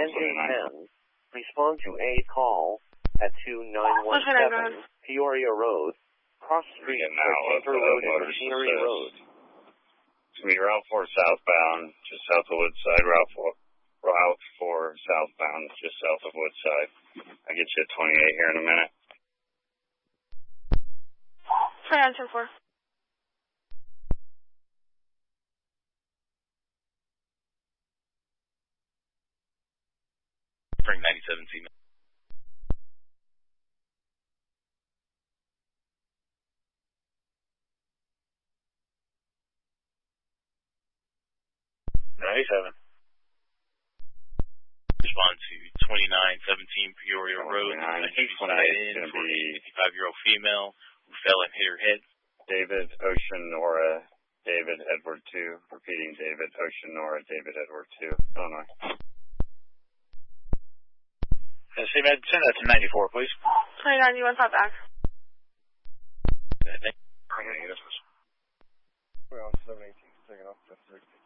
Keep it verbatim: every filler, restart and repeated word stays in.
Engine ten. Respond to a call at two nine one seven Peoria Road, cross street from Anchor Road and Machinery Road. It's going to be Route four southbound, just south of Woodside. Route four, Route four southbound, just south of Woodside. I'll get you at twenty-eight here in a minute. Sorry, answer four. Frank ninety-seven C. ninety-seven. Respond to twenty-nine seventeen Peoria Road. I think twenty-eight is going to be fifty-five-year-old female who fell and hit her head. David Ocean Nora David Edward two. Repeating, David Ocean Nora David Edward two. Illinois. Say that, send that to ninety-four, please. twenty-nine, you want that back? Negative. Well, seven eighteen, taking off. That's